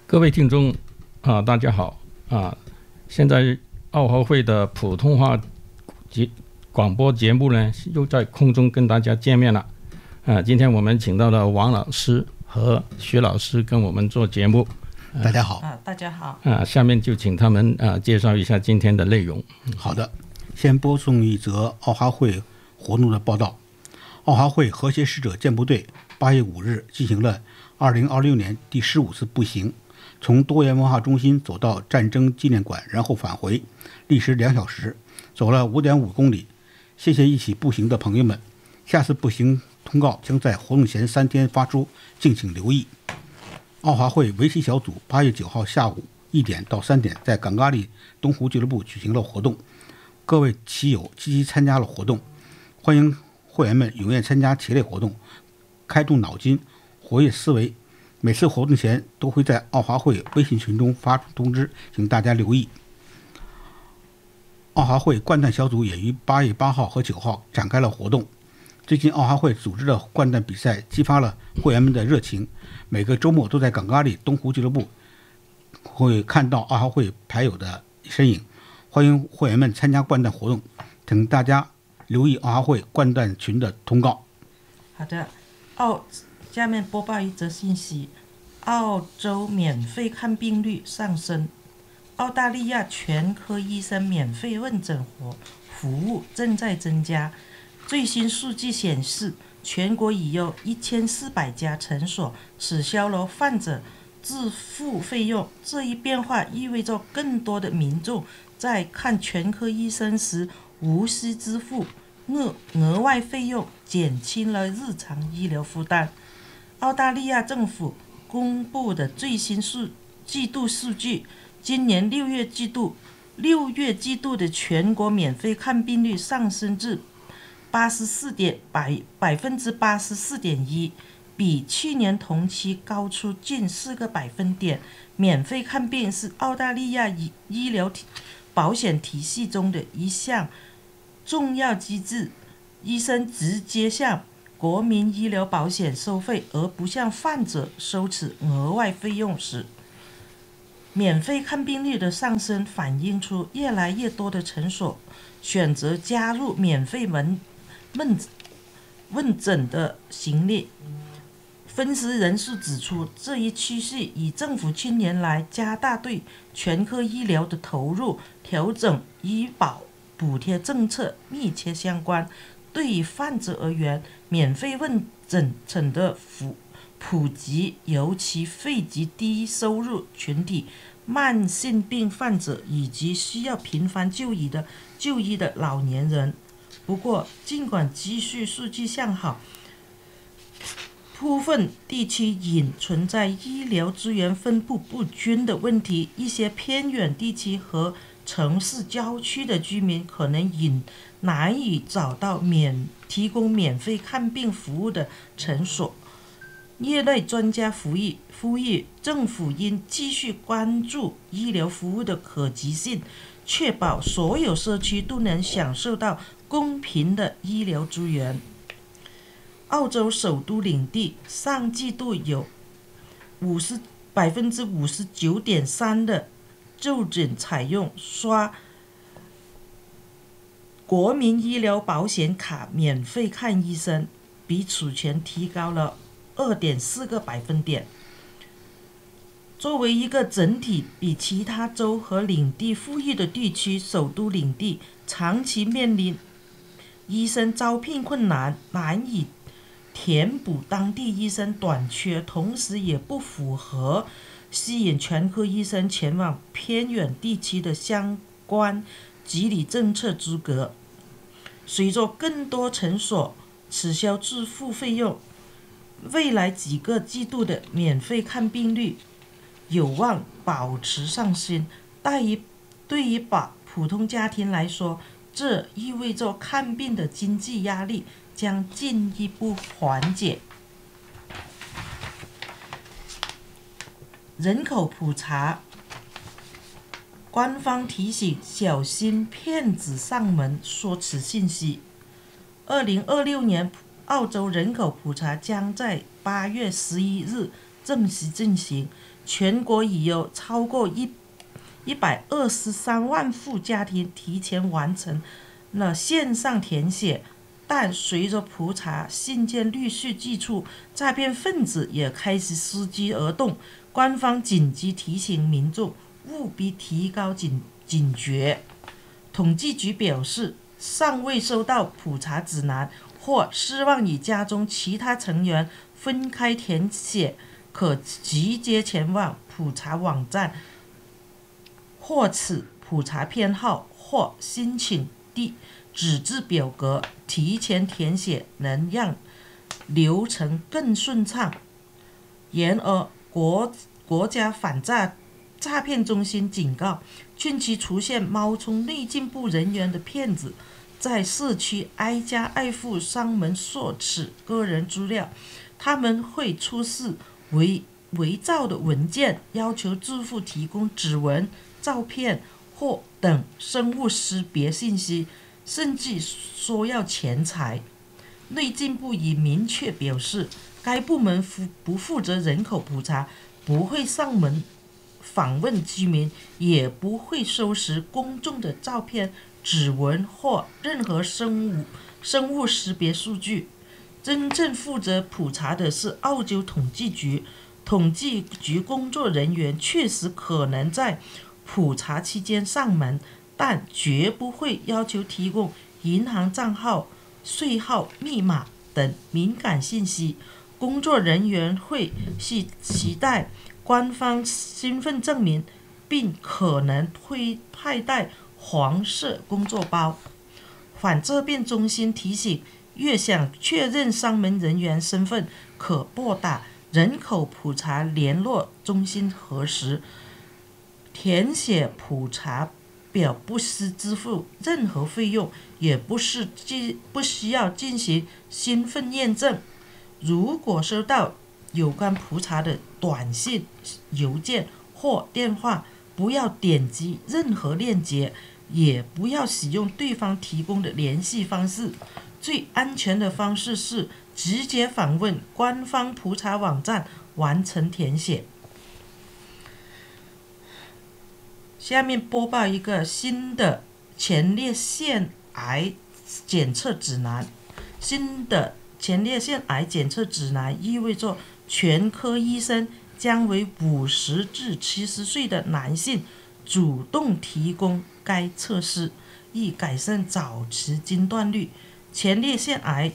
各位听众大家好现在奥华会的普通话广播节目呢又在空中跟大家见面了今天我们请到了王老师和徐老师跟我们做节目。 大家好。 大家好。 下面就请他们介绍一下今天的内容。 好的，先播送一则奥华会活动的报道。奥华会和谐使者健步队8月5日进行了2026年第15次步行，从多元文化中心走到战争纪念馆，然后返回，历时2小时，走了5.5公里。谢谢一起步行的朋友们，下次步行通告将在活动前3天发出，敬请留意。奥华会围棋小组8月9号下午1点到3点在港咖喱东湖俱乐部举行了活动，各位棋友积极参加了活动，欢迎会员们踊跃参加棋类活动，开动脑筋，活跃思维。每次活动前都会在奥华会微信群中发出通知，请大家留意。奥华会掼蛋小组也于8月8号和9号展开了活动。最近奥华会组织的掼蛋比赛激发了会员们的热情，每个周末都在港咖喱东湖俱乐部会看到奥华会牌友的身影，欢迎会员们参加掼蛋活动，请大家留意奥华会掼蛋群的通告。 好的，下面播报一则信息：澳洲免费看病率上升，澳大利亚全科医生免费问诊服务正在增加。最新数据显示，全国已有1400家诊所取消了患者自付费用。这一变化意味着更多的民众在看全科医生时无需支付额外费用，减轻了日常医疗负担。澳大利亚政府公布的最新季度数据，今年6月季度的全国免费看病率上升至84.1%，比去年同期高出近4个百分点。免费看病是澳大利亚医疗保险体系中的一项重要机制，医生直接向国民医疗保险收费，而不向患者收取额外费用时，免费看病率的上升反映出越来越多的诊所选择加入免费问诊的行列。分析人士指出，这一趋势与政府近年来加大对全科医疗的投入、调整医保补贴政策密切相关。对于患者而言，免费问诊的普及，尤其惠及低收入群体、慢性病患者以及需要频繁就医的老年人。不过，尽管继续数据向好，部分地区仍存在医疗资源分布不均的问题，一些偏远地区和城市郊区的居民可能仍难以找到提供免费看病服务的诊所。业内专家呼吁政府应继续关注医疗服务的可及性，确保所有社区都能享受到公平的医疗资源。澳洲首都领地上季度有59.3% 的就诊采用刷国民医疗保险卡免费看医生，比此前提高了2.4个百分点。作为一个整体比其他州和领地富裕的地区，首都领地长期面临医生招聘困难，难以填补当地医生短缺，同时也不符合吸引全科医生前往偏远地区的相关吉利政策资格。随着更多诊所取消自付费用，未来几个季度的免费看病率有望保持上升。对于普通家庭来说，这意味着看病的经济压力将进一步缓解。人口普查，官方提醒小心骗子上门索取信息。2026年澳洲人口普查将在8月11日正式进行。全国已有超过123万户家庭提前完成了线上填写，但随着普查信件陆续寄出，诈骗分子也开始伺机而动。官方紧急提醒民众务必提高警觉。统计局表示，尚未收到普查指南或希望与家中其他成员分开填写，可直接前往普查网站获取普查编号或申请地纸质表格，提前填写能让流程更顺畅。然而，国家反诈骗中心警告，近期出现冒充内政部人员的骗子，在社区挨家挨户上门索取个人资料，他们会出示伪造的文件，要求支付提供指纹、照片或等生物识别信息，甚至说要钱财。内政部已明确表示，该部门不负责人口普查，不会上门访问居民，也不会收拾公众的照片、指纹或任何生物识别数据。真正负责普查的是澳洲统计局。统计局工作人员确实可能在普查期间上门，但绝不会要求提供银行账号、税号、密码等敏感信息。工作人员会携带官方身份证明，并可能会佩戴黄色工作包。反诈骗中心提醒，越想确认上门人员身份，可拨打人口普查联络中心核实。填写普查表不需支付任何费用，也不需要进行身份验证。如果收到有关普查的短信、邮件或电话，不要点击任何链接，也不要使用对方提供的联系方式。最安全的方式是直接访问官方普查网站完成填写。下面播报一个新的前列腺癌检测指南。新的前列腺癌检测指南意味着全科医生将为50至70岁的男性主动提供该测试，以改善早期诊断率。前列腺癌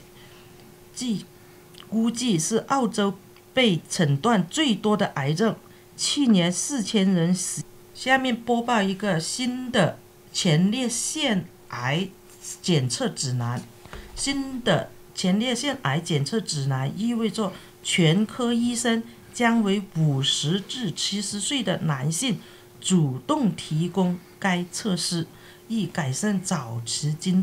估计是澳洲被诊断最多的癌症，去年4000人死。下面播报一个新的前列腺癌检测指南。新的前列腺癌检测指南意味着全科医生将为50至70岁的男性主动提供该测试，以改善早期诊断。